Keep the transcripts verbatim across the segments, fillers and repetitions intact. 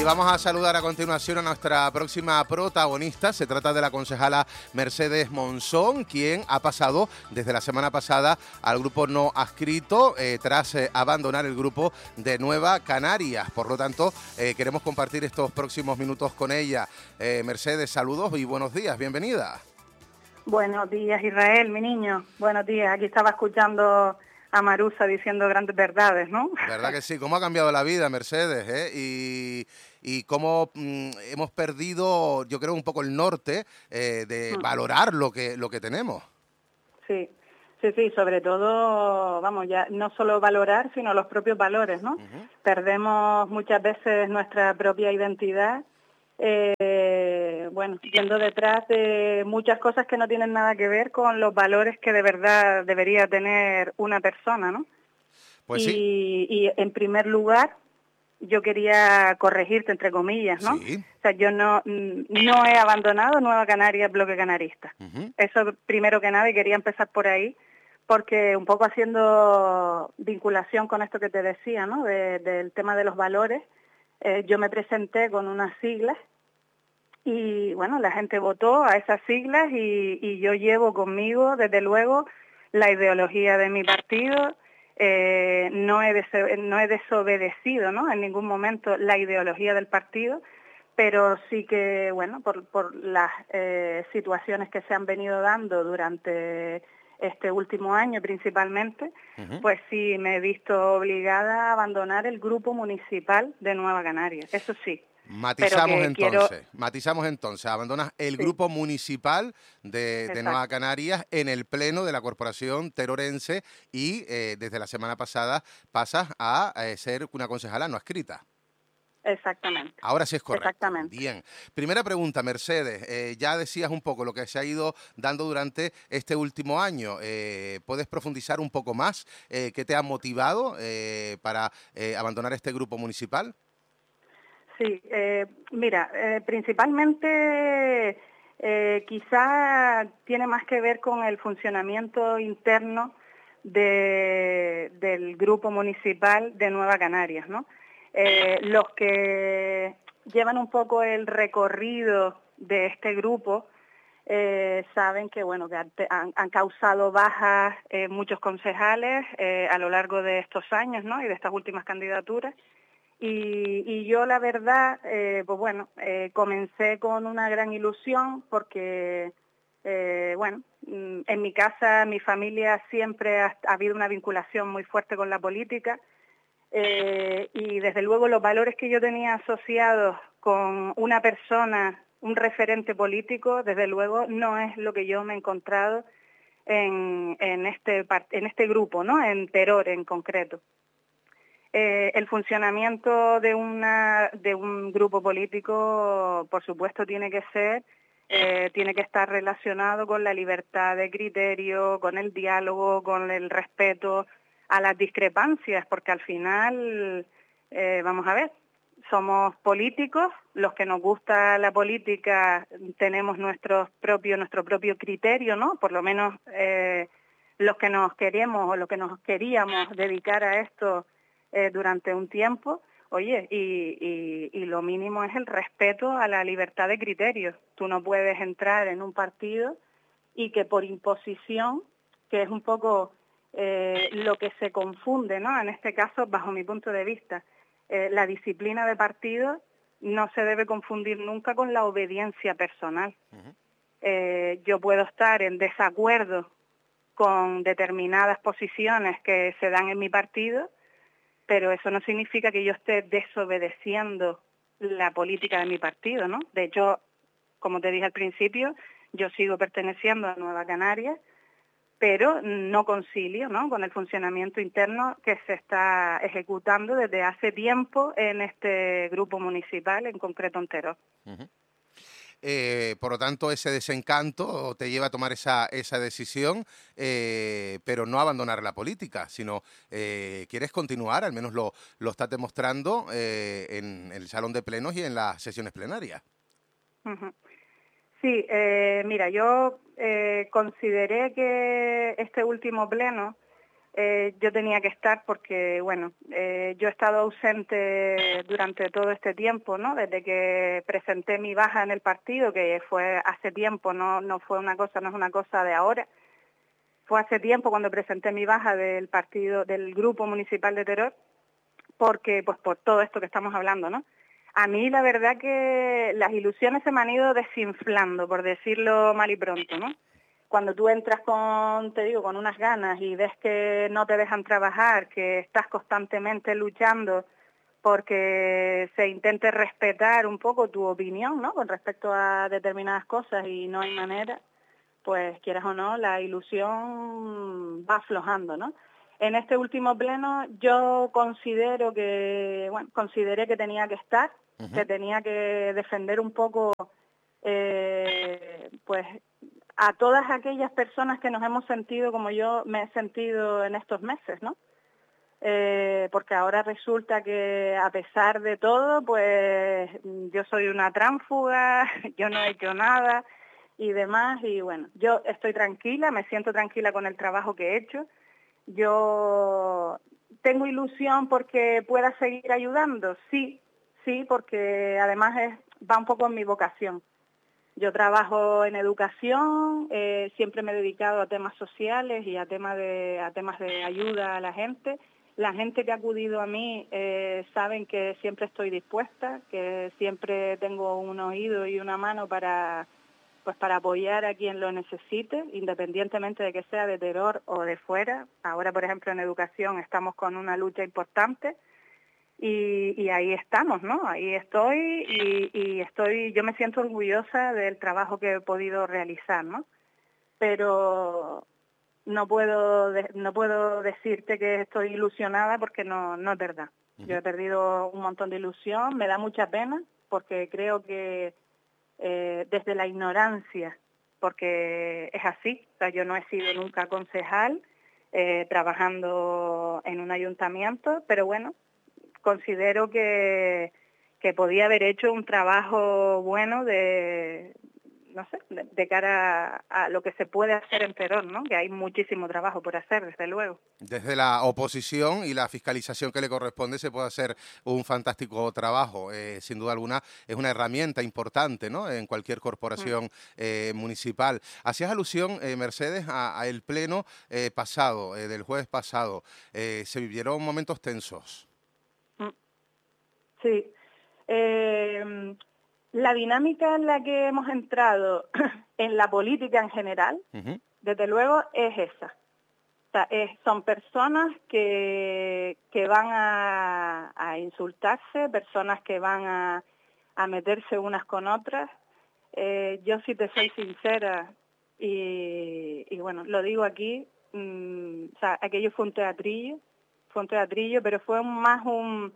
vamos a saludar a continuación a nuestra próxima protagonista. Se trata de la concejala Mercedes Monzón, quien ha pasado desde la semana pasada al grupo no adscrito eh, tras eh, abandonar el grupo de Nueva Canarias. Por lo tanto, eh, queremos compartir estos próximos minutos con ella. Eh, Mercedes, saludos y buenos días, bienvenida. Buenos días, Israel, mi niño. Buenos días. Aquí estaba escuchando a Marusa diciendo grandes verdades, ¿no? ¿Verdad que sí? ¿Cómo ha cambiado la vida, Mercedes? ¿eh? Y, y cómo mm, hemos perdido, yo creo, un poco el norte eh, de Mm. valorar lo que, lo que tenemos. Sí, sí, sí, sobre todo, vamos, ya no solo valorar, sino los propios valores, ¿no? Uh-huh. Perdemos muchas veces nuestra propia identidad, eh, bueno, yendo detrás de muchas cosas que no tienen nada que ver con los valores que de verdad debería tener una persona, ¿no? Pues y, sí. y en primer lugar, yo quería corregirte, entre comillas, ¿no? Sí. O sea, yo no, no he abandonado Nueva Canarias, bloque canarista. Uh-huh. Eso primero que nada, y quería empezar por ahí, porque un poco haciendo vinculación con esto que te decía, ¿no? De, del tema de los valores, eh, yo me presenté con unas siglas y, bueno, la gente votó a esas siglas y, y yo llevo conmigo, desde luego, la ideología de mi partido. Eh, no, he des- no he desobedecido, ¿no?, en ningún momento la ideología del partido, pero sí que, bueno, por, por las eh, situaciones que se han venido dando durante este último año principalmente, uh-huh. pues sí me he visto obligada a abandonar el grupo municipal de Nueva Canarias, eso sí. Matizamos entonces, quiero... matizamos entonces, abandonas el sí. grupo municipal de, de Nueva Canarias en el pleno de la Corporación Terorense y eh, desde la semana pasada pasas a eh, ser una concejala no adscrita. Exactamente. Ahora sí es correcto. Exactamente. Bien. Primera pregunta, Mercedes. Eh, ya decías un poco lo que se ha ido dando durante este último año. Eh, ¿Puedes profundizar un poco más? Eh, ¿Qué te ha motivado eh, para eh, abandonar este grupo municipal? Sí, eh, mira, eh, principalmente eh, quizá tiene más que ver con el funcionamiento interno de, del grupo municipal de Nueva Canarias, ¿no? Eh, los que llevan un poco el recorrido de este grupo eh, saben que, bueno, que han, han causado bajas eh, muchos concejales eh, a lo largo de estos años, ¿no?, y de estas últimas candidaturas. Y, y yo la verdad, eh, pues bueno, eh, comencé con una gran ilusión porque, eh, bueno, en mi casa, mi familia siempre ha, ha habido una vinculación muy fuerte con la política eh, y desde luego los valores que yo tenía asociados con una persona, un referente político, desde luego no es lo que yo me he encontrado en, en, este, en este grupo, ¿no?, en Teror en concreto. Eh, el funcionamiento de, una, de un grupo político, por supuesto, tiene que ser, eh, tiene que estar relacionado con la libertad de criterio, con el diálogo, con el respeto a las discrepancias, porque al final, eh, vamos a ver, somos políticos, los que nos gusta la política tenemos nuestros propios, nuestro propio criterio, ¿no? Por lo menos eh, los que nos queremos o los que nos queríamos dedicar a esto Eh, durante un tiempo, oye, y, y, y lo mínimo es el respeto a la libertad de criterio. Tú no puedes entrar en un partido y que por imposición, que es un poco eh, lo que se confunde, ¿no?, en este caso, bajo mi punto de vista, eh, la disciplina de partido no se debe confundir nunca con la obediencia personal. Uh-huh. Eh, yo puedo estar en desacuerdo con determinadas posiciones que se dan en mi partido, pero eso no significa que yo esté desobedeciendo la política de mi partido, ¿no? De hecho, como te dije al principio, yo sigo perteneciendo a Nueva Canarias, pero no concilio, ¿no?, con el funcionamiento interno que se está ejecutando desde hace tiempo en este grupo municipal, en concreto en Teror. Uh-huh. Eh, por lo tanto, ese desencanto te lleva a tomar esa, esa decisión, eh, pero no abandonar la política, sino eh, quieres continuar, al menos lo, lo estás demostrando eh, en el salón de plenos y en las sesiones plenarias. Uh-huh. Sí, eh, mira, yo eh, consideré que este último pleno eh, yo tenía que estar porque, bueno, eh, yo he estado ausente durante todo este tiempo, ¿no? Desde que presenté mi baja en el partido, que fue hace tiempo, no, no fue una cosa, no es una cosa de ahora. Fue hace tiempo cuando presenté mi baja del partido, del Grupo Municipal de Teror, porque, pues por todo esto que estamos hablando, ¿no? A mí la verdad que las ilusiones se me han ido desinflando, por decirlo mal y pronto, ¿no? Cuando tú entras con, te digo, con unas ganas y ves que no te dejan trabajar, que estás constantemente luchando porque se intente respetar un poco tu opinión, ¿no? Con respecto a determinadas cosas y no hay manera, pues quieras o no, la ilusión va aflojando, ¿no? En este último pleno yo considero que, bueno, consideré que tenía que estar, uh-huh. que tenía que defender un poco, eh, pues, a todas aquellas personas que nos hemos sentido como yo me he sentido en estos meses, ¿no? Eh, porque ahora resulta que a pesar de todo, pues yo soy una tránfuga, yo no he hecho nada y demás, y bueno, yo estoy tranquila, me siento tranquila con el trabajo que he hecho. Yo tengo ilusión porque pueda seguir ayudando, sí, sí, porque además es, va un poco en mi vocación. Yo trabajo en educación, eh, siempre me he dedicado a temas sociales y a temas de, a temas de ayuda a la gente. La gente que ha acudido a mí eh, saben que siempre estoy dispuesta, que siempre tengo un oído y una mano para, pues para apoyar a quien lo necesite, independientemente de que sea de Teror o de fuera. Ahora, por ejemplo, en educación estamos con una lucha importante. Y, y ahí estamos, ¿no? Ahí estoy y, y estoy, yo me siento orgullosa del trabajo que he podido realizar, ¿no? Pero no puedo de, no puedo decirte que estoy ilusionada porque no, no es verdad. Uh-huh. Yo he perdido un montón de ilusión, me da mucha pena porque creo que eh, desde la ignorancia, porque es así, o sea, yo no he sido nunca concejal eh, trabajando en un ayuntamiento, pero bueno, considero que, que podía haber hecho un trabajo bueno de, no sé, de, de cara a, a lo que se puede hacer en Teror, ¿no? Que hay muchísimo trabajo por hacer, desde luego. Desde la oposición y la fiscalización que le corresponde se puede hacer un fantástico trabajo. Eh, sin duda alguna es una herramienta importante, ¿no? En cualquier corporación mm. eh, municipal. Hacías alusión, eh, Mercedes, a, a el pleno eh, pasado, eh, del jueves pasado. Eh, se vivieron momentos tensos. Sí. Eh, la dinámica en la que hemos entrado en la política en general, uh-huh. desde luego, es esa. O sea, es, son personas que, que van a, a insultarse, personas que van a, a meterse unas con otras. Eh, yo, si te soy sincera, y, y bueno, lo digo aquí, mmm, o sea, aquello fue un teatrillo, fue un teatrillo, pero fue más un...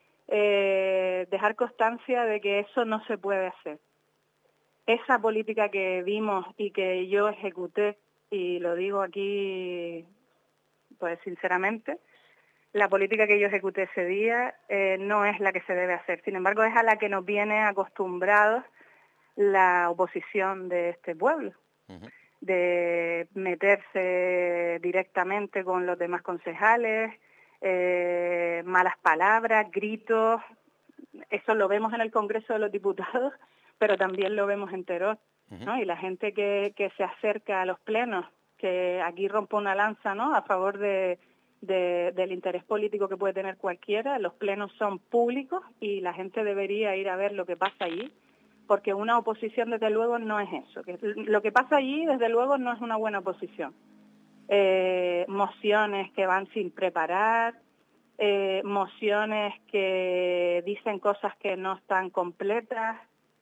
Eh, dejar constancia de que eso no se puede hacer. Esa política que vimos y que yo ejecuté, y lo digo aquí pues sinceramente, la política que yo ejecuté ese día eh, no es la que se debe hacer. Sin embargo, es a la que nos viene acostumbrados la oposición de este pueblo, uh-huh. de meterse directamente con los demás concejales, Eh, malas palabras, gritos. Eso lo vemos en el Congreso de los Diputados, pero también lo vemos en Teror, ¿no? Uh-huh. Y la gente que, que se acerca a los plenos, que aquí rompe una lanza, ¿no?, a favor de, de, del interés político que puede tener cualquiera. Los plenos son públicos y la gente debería ir a ver lo que pasa allí, porque una oposición, desde luego, no es eso. Que lo que pasa allí, desde luego, no es una buena oposición. Eh, mociones que van sin preparar, eh, mociones que dicen cosas que no están completas.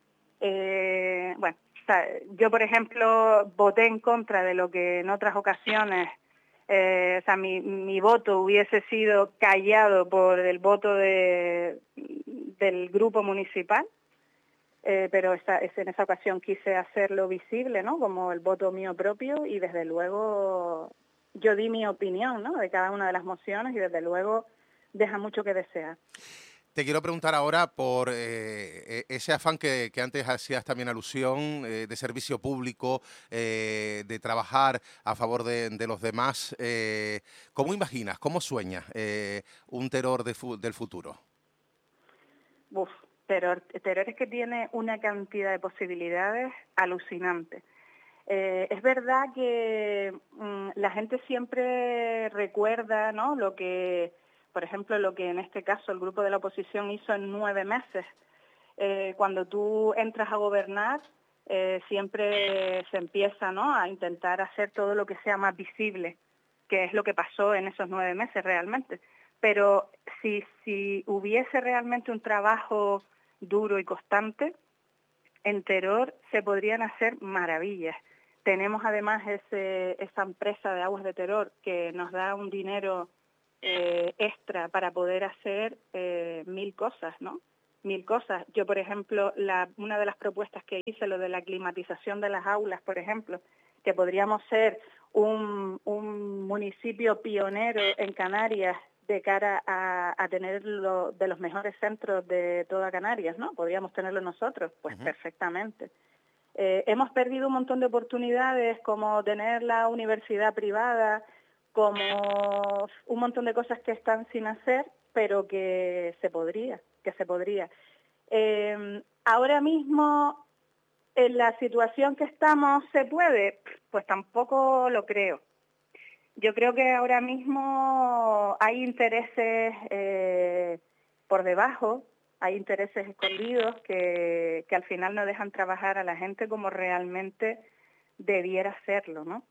Eh, bueno, o sea, yo, por ejemplo, voté en contra de lo que en otras ocasiones, eh, o sea, mi, mi voto hubiese sido callado por el voto de, del grupo municipal. Eh, pero esa, en esa ocasión quise hacerlo visible, ¿no?, como el voto mío propio, y desde luego yo di mi opinión, ¿no?, de cada una de las mociones, y desde luego deja mucho que desear. Te quiero preguntar ahora por eh, ese afán que, que antes hacías también alusión, eh, de servicio público, eh, de trabajar a favor de, de los demás. Eh, ¿Cómo imaginas, cómo sueñas eh, un terror de fu del futuro? Uf, terror, terror es que tiene una cantidad de posibilidades alucinante. Eh, es verdad que mmm, la gente siempre recuerda, ¿no?, lo que, por ejemplo, lo que en este caso el grupo de la oposición hizo en nueve meses. Eh, cuando tú entras a gobernar, eh, siempre se empieza, ¿no?, a intentar hacer todo lo que sea más visible, que es lo que pasó en esos nueve meses realmente. Pero si, si hubiese realmente un trabajo duro y constante, en Teror se podrían hacer maravillas. Tenemos además ese, esa empresa de aguas de Teror que nos da un dinero eh, extra para poder hacer eh, mil cosas, ¿no? Mil cosas. Yo, por ejemplo, la, una de las propuestas que hice, lo de la climatización de las aulas, por ejemplo, que podríamos ser un, un municipio pionero en Canarias de cara a, a tener lo, de los mejores centros de toda Canarias, ¿no? Podríamos tenerlo nosotros, pues uh-huh. perfectamente. Eh, hemos perdido un montón de oportunidades, como tener la universidad privada, como un montón de cosas que están sin hacer, pero que se podría, que se podría. Eh, ahora mismo, en la situación que estamos, ¿se puede? Pues tampoco lo creo. Yo creo que ahora mismo hay intereses eh, por debajo, hay intereses escondidos que, que al final no dejan trabajar a la gente como realmente debiera hacerlo, ¿no?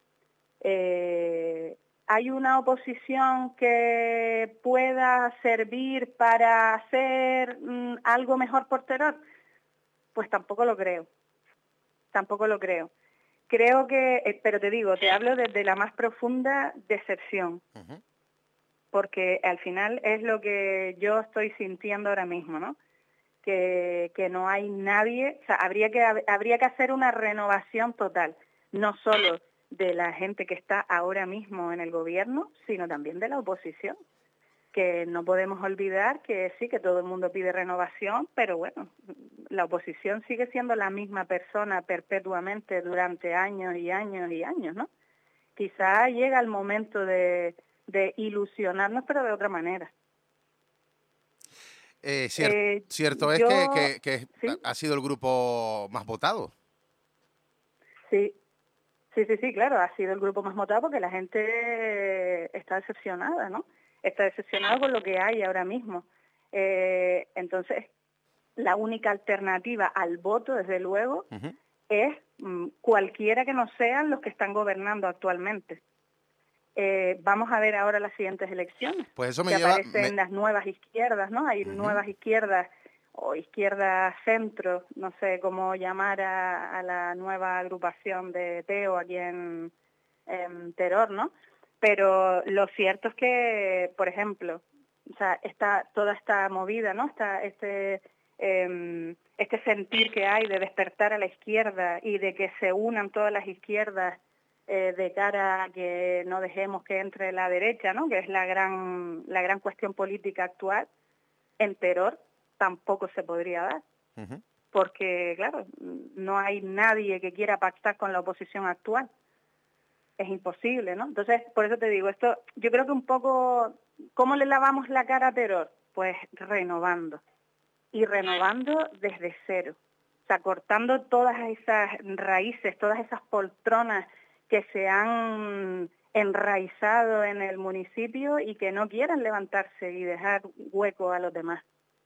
Eh, ¿Hay una oposición que pueda servir para hacer mm, algo mejor por Teror? Pues tampoco lo creo, tampoco lo creo. Creo que, pero te digo, te hablo desde la más profunda decepción, uh-huh. porque al final es lo que yo estoy sintiendo ahora mismo, ¿no? Que, que no hay nadie, o sea, habría que, habría que hacer una renovación total, no solo de la gente que está ahora mismo en el gobierno, sino también de la oposición. Que no podemos olvidar que sí, que todo el mundo pide renovación, pero bueno, la oposición sigue siendo la misma persona perpetuamente durante años y años y años, ¿no? Quizá llega el momento de, de ilusionarnos, pero de otra manera. Eh, cier eh, cierto es yo, que, que, que ¿sí? ha sido el grupo más votado. Sí, sí, sí, sí, claro, ha sido el grupo más votado porque la gente está decepcionada, ¿no? Está decepcionado con lo que hay ahora mismo. Eh, entonces, la única alternativa al voto, desde luego, uh-huh. es mm, cualquiera que no sean los que están gobernando actualmente. Eh, vamos a ver ahora las siguientes elecciones. Pues eso me que lleva... aparecen Me... las nuevas izquierdas, ¿no? Hay uh-huh. nuevas izquierdas o izquierda centro, no sé cómo llamar a, a la nueva agrupación de Teo aquí en, en Teror, ¿no? Pero lo cierto es que, por ejemplo, o sea, está toda esta movida, ¿no? Está este eh, este sentir que hay de despertar a la izquierda y de que se unan todas las izquierdas eh, de cara a que no dejemos que entre la derecha, ¿no? Que es la gran la gran cuestión política actual. En Teror tampoco se podría dar, uh-huh. porque claro, no hay nadie que quiera pactar con la oposición actual. Es imposible, ¿no? Entonces, por eso te digo, esto, yo creo que un poco, ¿cómo le lavamos la cara a Teror? Pues renovando, y renovando desde cero, o sea, cortando todas esas raíces, todas esas poltronas que se han enraizado en el municipio y que no quieran levantarse y dejar hueco a los demás.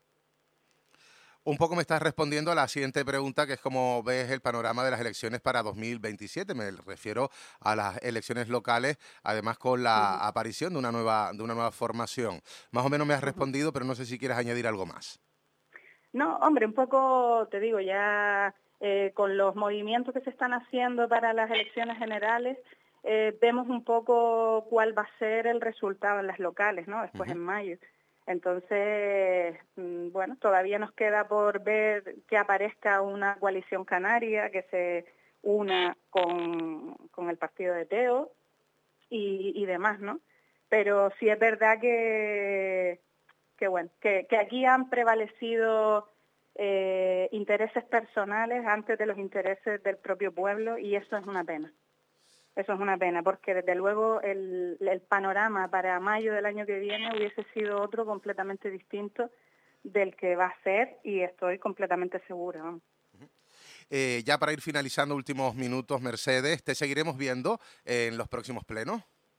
Un poco me estás respondiendo a la siguiente pregunta, que es cómo ves el panorama de las elecciones para dos mil veintisiete. Me refiero a las elecciones locales, además con la uh-huh. aparición de una nueva de una nueva formación. Más o menos me has uh-huh. respondido, pero no sé si quieres añadir algo más. No, hombre, un poco, te digo, ya eh, con los movimientos que se están haciendo para las elecciones generales, eh, vemos un poco cuál va a ser el resultado en las locales, ¿no? Después uh-huh. en mayo. Entonces, bueno, todavía nos queda por ver que aparezca una coalición canaria que se una con, con el partido de Teo y, y demás, ¿no? Pero sí es verdad que, qué bueno, que, que aquí han prevalecido eh, intereses personales antes de los intereses del propio pueblo, y eso es una pena. Eso es una pena, porque desde luego el, el panorama para mayo del año que viene hubiese sido otro completamente distinto del que va a ser, y estoy completamente segura. ¿no? Eh, ya para ir finalizando, últimos minutos, Mercedes, ¿te seguiremos viendo en los próximos plenos?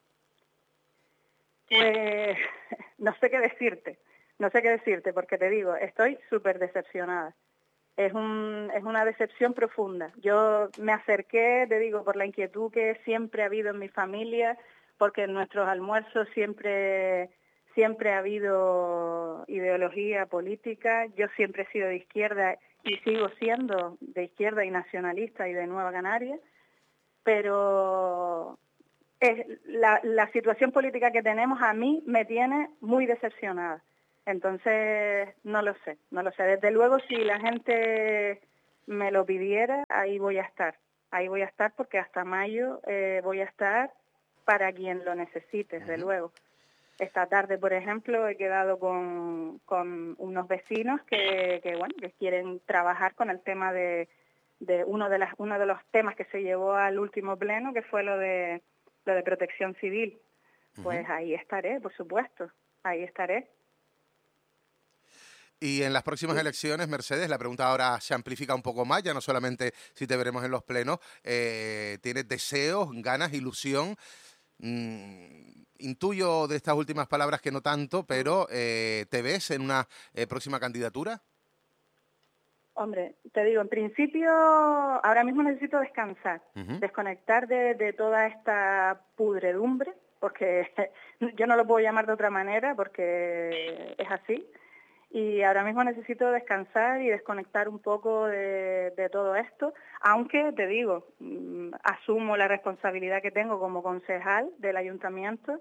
Pues no sé qué decirte, no sé qué decirte, porque te digo, estoy súper decepcionada. Es, un, es una decepción profunda. Yo me acerqué, te digo, por la inquietud que siempre ha habido en mi familia, porque en nuestros almuerzos siempre, siempre ha habido ideología política. Yo siempre he sido de izquierda y sigo siendo de izquierda y nacionalista y de Nueva Canaria, pero es, la, la situación política que tenemos a mí me tiene muy decepcionada. Entonces, no lo sé, no lo sé. Desde luego, si la gente me lo pidiera, ahí voy a estar. Ahí voy a estar porque hasta mayo eh, voy a estar para quien lo necesite, desde luego. Esta tarde, por ejemplo, he quedado con, con unos vecinos que, que, bueno, que quieren trabajar con el tema de, de uno de las uno de los temas que se llevó al último pleno, que fue lo de lo de protección civil. Pues uh-huh. Ahí estaré, por supuesto, ahí estaré. Y en las próximas elecciones, Mercedes, la pregunta ahora se amplifica un poco más, ya no solamente si te veremos en los plenos, eh, ¿tienes deseos, ganas, ilusión? Mm, intuyo de estas últimas palabras que no tanto, pero eh, ¿te ves en una eh, próxima candidatura? Hombre, te digo, en principio, ahora mismo necesito descansar, uh-huh. desconectar de, de toda esta pudredumbre, porque yo no lo puedo llamar de otra manera, porque es así. Y ahora mismo necesito descansar y desconectar un poco de, de todo esto, aunque te digo, mmm, asumo la responsabilidad que tengo como concejal del ayuntamiento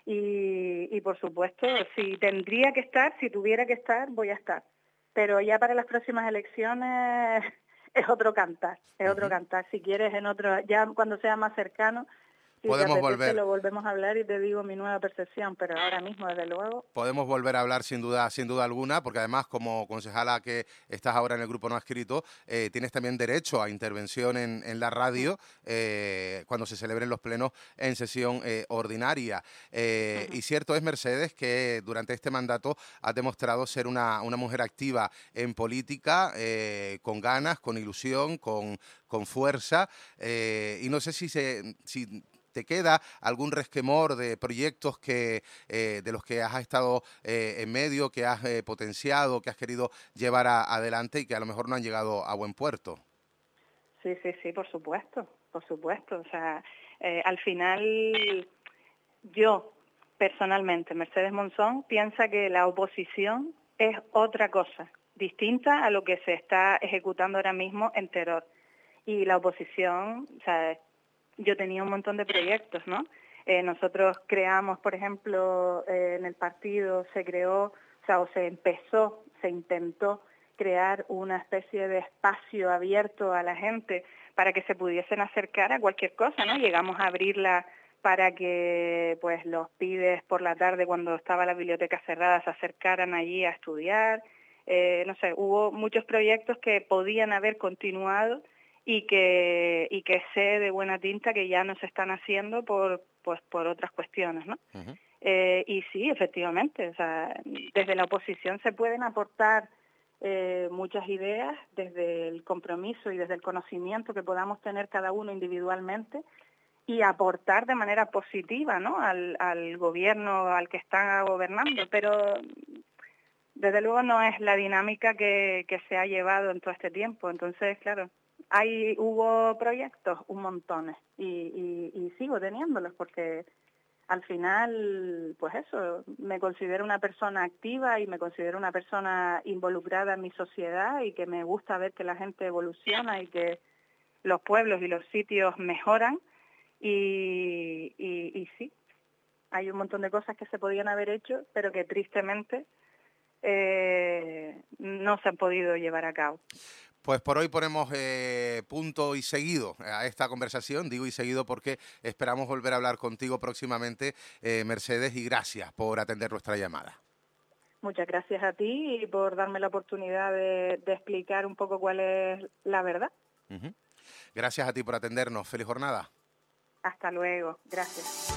y, y por supuesto, si tendría que estar, si tuviera que estar, voy a estar. Pero ya para las próximas elecciones es otro cantar, es otro uh-huh. cantar. Si quieres, en otro, ya cuando sea más cercano, si podemos te apetece, volver. Lo volvemos a hablar y te digo mi nueva percepción, pero ahora mismo, desde luego... Podemos volver a hablar sin duda sin duda alguna, porque además, como concejala que estás ahora en el Grupo No Adscrito, eh, tienes también derecho a intervención en, en la radio eh, cuando se celebren los plenos en sesión eh, ordinaria. Eh, uh-huh. Y cierto es, Mercedes, que durante este mandato has demostrado ser una, una mujer activa en política, eh, con ganas, con ilusión, con, con fuerza, eh, y no sé si se... Si, ¿te queda algún resquemor de proyectos que eh, de los que has estado eh, en medio, que has eh, potenciado, que has querido llevar a, adelante y que a lo mejor no han llegado a buen puerto? Sí, sí, sí, por supuesto, por supuesto. O sea, eh, al final yo, personalmente, Mercedes Monzón, piensa que la oposición es otra cosa, distinta a lo que se está ejecutando ahora mismo en Teror. Y la oposición, o sea, yo tenía un montón de proyectos, ¿no? Eh, nosotros creamos, por ejemplo, eh, en el partido se creó, o sea, o se empezó, se intentó crear una especie de espacio abierto a la gente para que se pudiesen acercar a cualquier cosa, ¿no? Llegamos a abrirla para que, pues, los pibes por la tarde, cuando estaba la biblioteca cerrada, se acercaran allí a estudiar. Eh, no sé, hubo muchos proyectos que podían haber continuado y que y que sé de buena tinta que ya no se están haciendo por pues por otras cuestiones, ¿no? Uh-huh. Eh, y sí, efectivamente, o sea, desde la oposición se pueden aportar eh, muchas ideas desde el compromiso y desde el conocimiento que podamos tener cada uno individualmente y aportar de manera positiva, ¿no? al, al gobierno al que está gobernando, pero desde luego no es la dinámica que, que se ha llevado en todo este tiempo. Entonces, claro, Hay, hubo proyectos, un montón, y, y, y sigo teniéndolos porque al final, pues eso, me considero una persona activa y me considero una persona involucrada en mi sociedad y que me gusta ver que la gente evoluciona y que los pueblos y los sitios mejoran y, y, y sí, hay un montón de cosas que se podían haber hecho, pero que tristemente eh, no se han podido llevar a cabo. Pues por hoy ponemos eh, punto y seguido a esta conversación, digo y seguido porque esperamos volver a hablar contigo próximamente, eh, Mercedes, y gracias por atender nuestra llamada. Muchas gracias a ti y por darme la oportunidad de, de explicar un poco cuál es la verdad. Uh-huh. Gracias a ti por atendernos. Feliz jornada. Hasta luego. Gracias.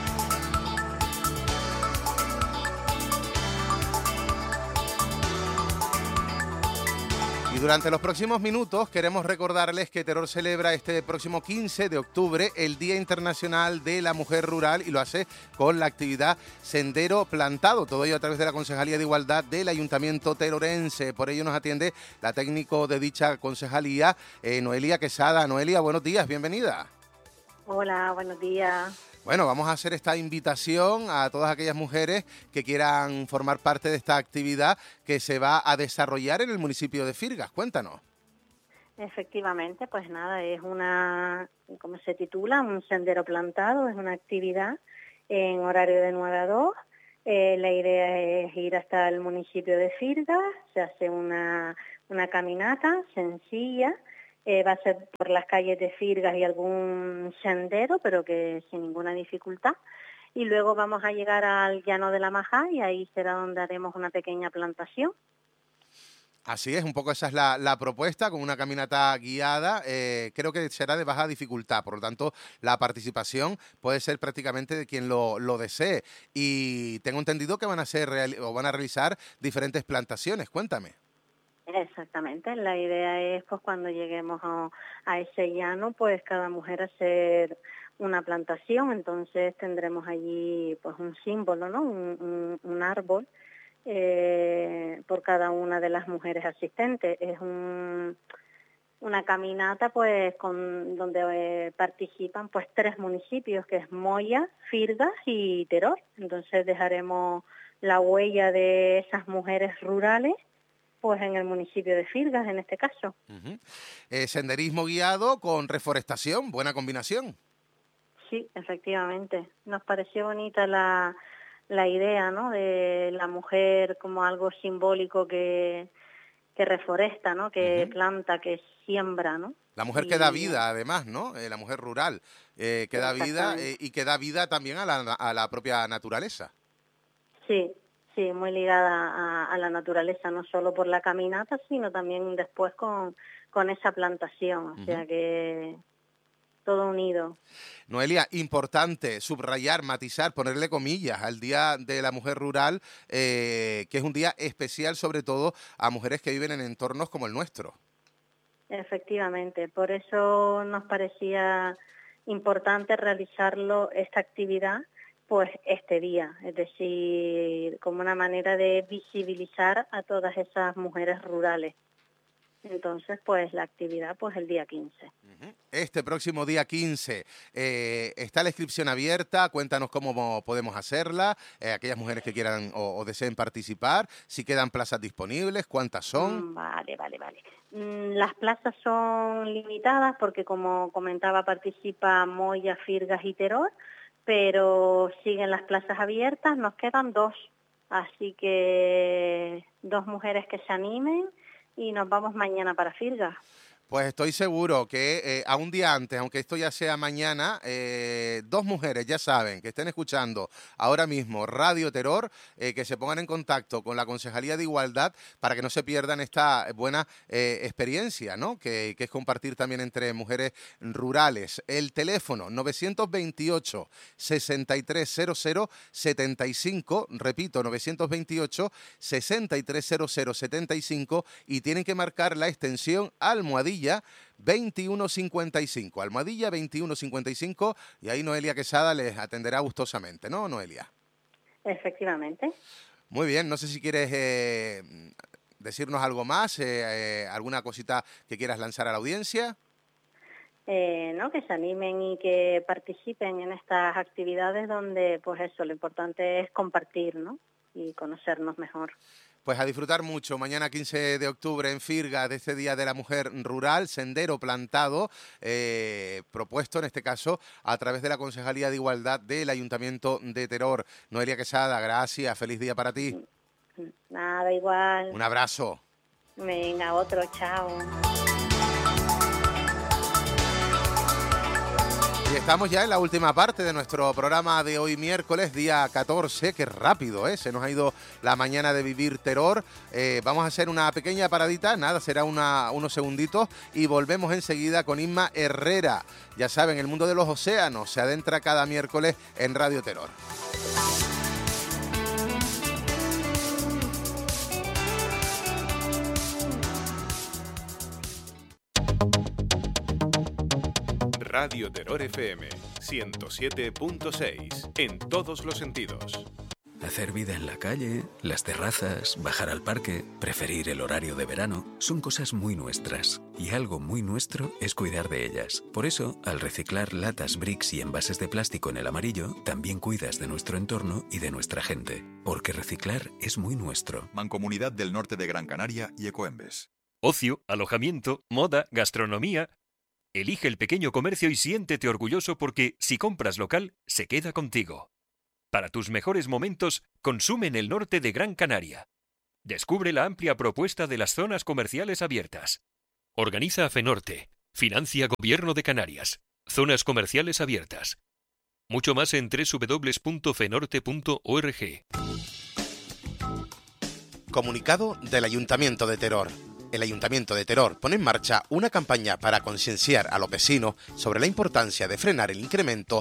Y durante los próximos minutos queremos recordarles que Teror celebra este próximo quince de octubre el Día Internacional de la Mujer Rural y lo hace con la actividad Sendero Plantado, todo ello a través de la Concejalía de Igualdad del Ayuntamiento terorense. Por ello nos atiende la técnico de dicha concejalía, eh, Noelia Quesada. Noelia, buenos días, bienvenida. Hola, buenos días. Bueno, vamos a hacer esta invitación a todas aquellas mujeres que quieran formar parte de esta actividad que se va a desarrollar en el municipio de Firgas. Cuéntanos. Efectivamente, pues nada, es una, ¿cómo se titula? Un sendero plantado, es una actividad en horario de nueve a dos. Eh, la idea es ir hasta el municipio de Firgas, se hace una, una caminata sencilla. Eh, va a ser por las calles de Firgas y algún sendero, pero que sin ninguna dificultad. Y luego vamos a llegar al Llano de la Majá y ahí será donde haremos una pequeña plantación. Así es, un poco esa es la, la propuesta, con una caminata guiada. Eh, creo que será de baja dificultad, por lo tanto, la participación puede ser prácticamente de quien lo, lo desee. Y tengo entendido que van a hacer o van a realizar diferentes plantaciones. Cuéntame. Exactamente, la idea es pues cuando lleguemos a, a ese llano, pues cada mujer hacer una plantación, entonces tendremos allí pues un símbolo, ¿no? Un, un, un árbol eh, por cada una de las mujeres asistentes. Es un, una caminata pues con donde eh, participan pues tres municipios, que es Moya, Firgas y Teror. Entonces dejaremos la huella de esas mujeres rurales pues en el municipio de Firgas, en este caso. Uh-huh. eh, senderismo guiado con reforestación, buena combinación. Sí, efectivamente. Nos pareció bonita la, la idea, ¿no? De la mujer como algo simbólico que, que reforesta, ¿no? Que uh-huh. planta, que siembra, ¿no? La mujer y... que da vida, además, ¿no? Eh, la mujer rural, eh, que da vida eh, y que da vida también a la, a la propia naturaleza. Sí. Sí, muy ligada a, a la naturaleza, no solo por la caminata, sino también después con, con esa plantación, o uh-huh. sea que todo unido. Noelia, importante subrayar, matizar, ponerle comillas al Día de la Mujer Rural, eh, que es un día especial sobre todo a mujeres que viven en entornos como el nuestro. Efectivamente, por eso nos parecía importante realizarlo, esta actividad, pues este día, es decir, como una manera de visibilizar a todas esas mujeres rurales. Entonces, pues la actividad, pues el día quince. Este próximo día quince, eh, está la inscripción abierta, cuéntanos cómo podemos hacerla, eh, aquellas mujeres que quieran o, o deseen participar, si quedan plazas disponibles, cuántas son. Mm, vale, vale, vale. Mm, las plazas son limitadas porque, como comentaba, participa Moya, Firgas y Teror, pero siguen las plazas abiertas, nos quedan dos, así que dos mujeres que se animen y nos vamos mañana para Firgas. Pues estoy seguro que eh, a un día antes, aunque esto ya sea mañana, eh, dos mujeres, ya saben, que estén escuchando ahora mismo Radio Teror, eh, que se pongan en contacto con la Concejalía de Igualdad para que no se pierdan esta buena eh, experiencia, ¿no? Que, que es compartir también entre mujeres rurales. El teléfono novecientos veintiocho, sesenta y tres cero cero, setenta y cinco, repito, novecientos veintiocho, sesenta y tres cero cero, setenta y cinco, y tienen que marcar la extensión almohadilla veintiuno cincuenta y cinco, almohadilla veintiuno cincuenta y cinco, y ahí Noelia Quesada les atenderá gustosamente, ¿no, Noelia? Efectivamente. Muy bien, no sé si quieres eh, decirnos algo más, eh, eh, alguna cosita que quieras lanzar a la audiencia. Eh, no, que se animen y que participen en estas actividades donde, pues eso, lo importante es compartir, ¿no? Y conocernos mejor. Pues a disfrutar mucho mañana quince de octubre en Firgas de este Día de la Mujer Rural, sendero plantado, eh, propuesto en este caso a través de la Concejalía de Igualdad del Ayuntamiento de Teror. Noelia Quesada, gracias, feliz día para ti. Nada, igual. Un abrazo. Venga, otro, chao. Estamos ya en la última parte de nuestro programa de hoy miércoles, día catorce, que rápido, ¿eh? Se nos ha ido la mañana de Vivir Terror. Eh, vamos a hacer una pequeña paradita, nada, será una, unos segunditos y volvemos enseguida con Inma Herrera. Ya saben, el mundo de los océanos se adentra cada miércoles en Radio Terror. Radio Terror F M ciento siete punto seis, en todos los sentidos. Hacer vida en la calle, las terrazas, bajar al parque, preferir el horario de verano, son cosas muy nuestras. Y algo muy nuestro es cuidar de ellas. Por eso, al reciclar latas, bricks y envases de plástico en el amarillo, también cuidas de nuestro entorno y de nuestra gente. Porque reciclar es muy nuestro. Mancomunidad del Norte de Gran Canaria y Ecoembes. Ocio, alojamiento, moda, gastronomía. Elige el pequeño comercio y siéntete orgulloso porque, si compras local, se queda contigo. Para tus mejores momentos, consume en el norte de Gran Canaria. Descubre la amplia propuesta de las zonas comerciales abiertas. Organiza FENORTE. Financia Gobierno de Canarias. Zonas comerciales abiertas. Mucho más en doble u doble u doble u punto fenorte punto org. Comunicado del Ayuntamiento de Teror. El Ayuntamiento de Teror pone en marcha una campaña para concienciar a los vecinos sobre la importancia de frenar el incremento